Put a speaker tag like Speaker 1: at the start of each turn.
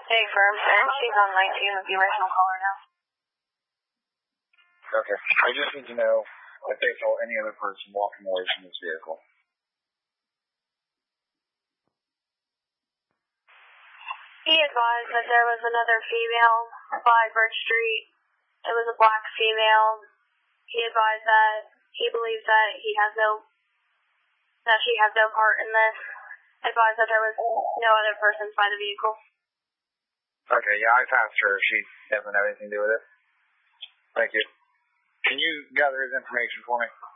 Speaker 1: Hey, firm, and she's on 19 with the original caller now.
Speaker 2: Okay. I just need to know if they saw any other person walking away from this vehicle.
Speaker 1: He advised that there was another female by Birch Street. It was a black female. He advised that he believes that she has no part in this. Advised that there was no other persons by the vehicle.
Speaker 2: Okay, yeah, I've asked her if she doesn't have anything to do with it. Thank you. Can you gather his information for me?